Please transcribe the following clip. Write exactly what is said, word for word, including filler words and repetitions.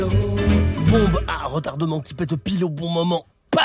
Bombe à retardement qui pète pile au bon moment. Bah